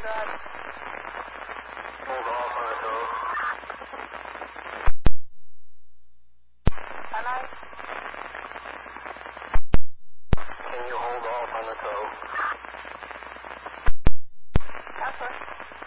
God. Hold off on the toe. Can I? Can you hold off on the toe? That's right.